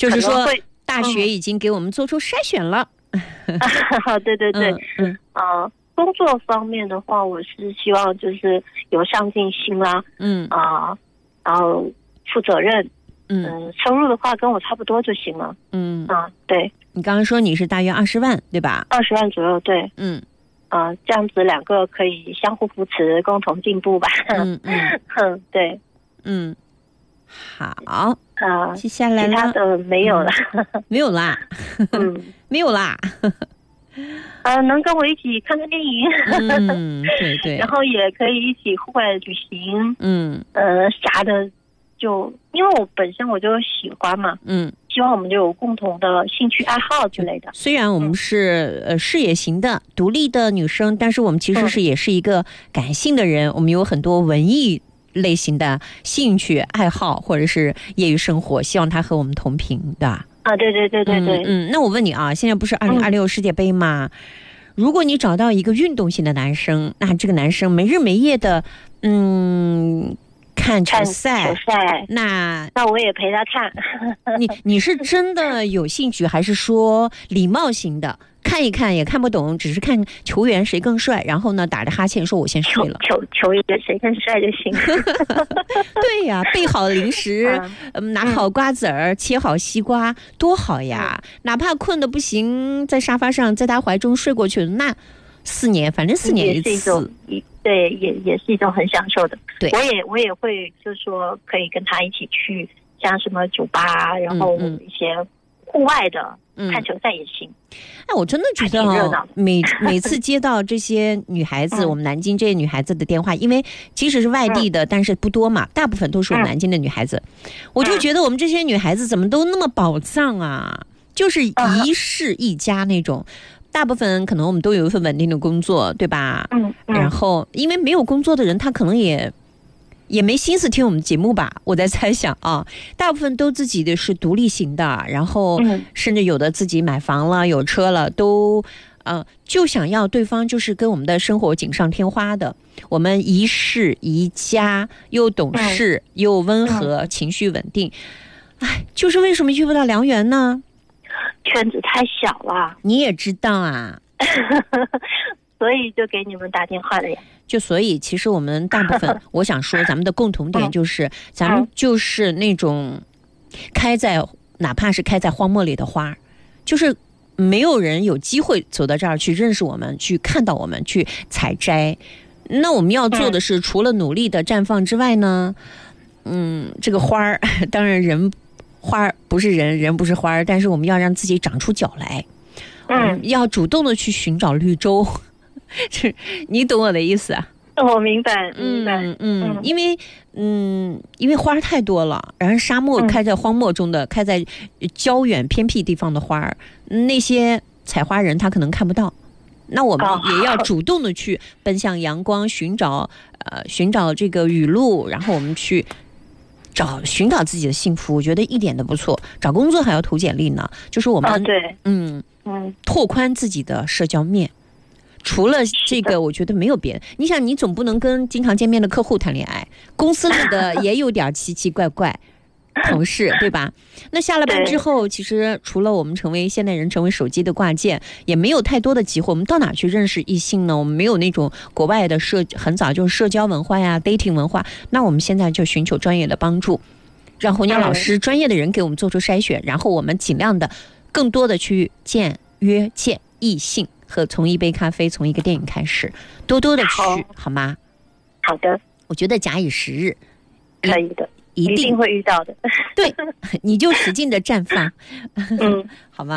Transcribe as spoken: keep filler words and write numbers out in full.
就是说大学已经给我们做出筛选了。 对对对，嗯啊、呃，工作方面的话，我是希望就是有上进心啦，嗯啊、呃，然后负责任，嗯、呃，收入的话跟我差不多就行了，嗯啊，对。 你刚刚说你是大约二十万，对吧？ 二十万左右，对， 嗯， 啊、呃，这样子两个可以相互扶持，共同进步吧。 嗯嗯嗯，对， 嗯，好。 啊， 接下来其他的没有了， 嗯、没有啦，嗯，没有啦。 呃，能跟我一起看看电影， 嗯，对对， 然后也可以一起户外旅行， 嗯， 呃，啥的，就因为我本身我就喜欢嘛，嗯，希望我们就有共同的兴趣爱好之类的。 虽然我们是、嗯、呃事业型的独立的女生，但是我们其实是也是一个感性的人，嗯、我们有很多文艺类型的兴趣爱好或者是业余生活，希望他和我们同频的啊。对对对对对， 嗯, 嗯，那我问你啊，现在不是二零二六世界杯吗、嗯？如果你找到一个运动型的男生，那这个男生没日没夜的嗯看球赛，那那我也陪他看。 你你是真的有兴趣，还是说礼貌型的？看一看也看不懂，只是看球员谁更帅，然后呢打着哈欠说我先睡了。 球球员谁更帅就行。 对呀、啊，备好零食、嗯，拿好瓜子儿、嗯，切好西瓜，多好呀！嗯、哪怕困得不行，在沙发上在他怀中睡过去了，那四年反正四年一次， 一对也也是一种很享受的。 对， 我也我也会就是说可以跟他一起去像什么酒吧，然后一些户外的。嗯嗯看球赛也行。 哎，我真的觉得哦，每每次接到这些女孩子、嗯，我们南京这些女孩子的电话，因为即使是外地的、嗯，但是不多嘛，大部分都是我们南京的女孩子、嗯，我就觉得我们这些女孩子怎么都那么宝藏啊，就是一世一家那种。大部分可能我们都有一份稳定的工作，对吧？嗯。嗯然后，因为没有工作的人，他可能也。也没心思听我们节目吧，我在猜想啊，大部分都自己的是独立型的，然后甚至有的自己买房了、有车了，都呃就想要对方就是跟我们的生活锦上添花的。我们一世一家，又懂事、嗯、又温和、嗯，情绪稳定。哎，就是为什么遇不到良缘呢？ 圈子太小了， 你也知道啊。 所以就给你们打电话了呀。 就所以其实我们大部分我想说咱们的共同点就是咱们就是那种开在哪怕是开在荒漠里的花，就是没有人有机会走到这儿去认识我们，去看到我们，去采摘。那我们要做的是除了努力的绽放之外呢，嗯，这个花儿当然人花不是人，人不是花儿，但是我们要让自己长出脚来，嗯，要主动的去寻找绿洲。是你懂我的意思啊？ 我明白，明白， 嗯嗯，因为嗯，因为花太多了，然后沙漠开在荒漠中的，嗯、开在郊远偏僻地方的花，那些采花人他可能看不到。那我们也要主动的去奔向阳光，寻找呃寻找这个雨露，然后我们去找寻找自己的幸福。我觉得一点都不错。找工作还要投简历呢，就是我们、 哦、对， 嗯嗯，拓宽自己的社交面。除了这个我觉得没有别的。你想你总不能跟经常见面的客户谈恋爱，公司里的也有点奇奇怪怪同事对吧？那下了班之后，其实除了我们成为现代人成为手机的挂件，也没有太多的机会。我们到哪去认识异性呢？我们没有那种国外的社很早就是社交文化呀 dating 文化。那我们现在就寻求专业的帮助，让红娘老师专业的人给我们做出筛选，然后我们尽量的更多的去见约见异性，和从一杯咖啡从一个电影开始，多多的去 好, 好吗？ 好的， 我觉得假以时日可以的， 一定, 一定会遇到的。 对，你就使劲的绽放。嗯，好吗？